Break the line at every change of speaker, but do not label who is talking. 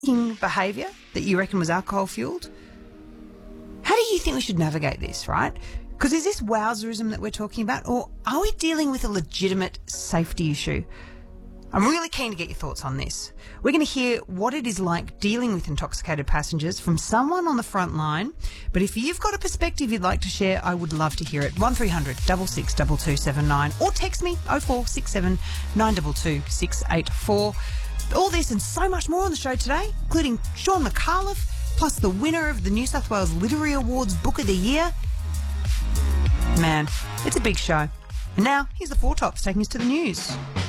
behaviour that you reckon was alcohol fuelled? How do you think we should navigate this, right? Because is this wowzerism that we're talking about, or are we dealing with a legitimate safety issue? I'm really keen to get your thoughts on this. We're going to hear what it is like dealing with intoxicated passengers from someone on the front line. But if you've got a perspective you'd like to share, I would love to hear it. 1300 66 2279 or text me 0467 922 684. All this and so much more on the show today, including Sean McAuliffe, plus the winner of the New South Wales Literary Awards Book of the Year. Man, it's a big show. And now, here's the Four Tops taking us to the news.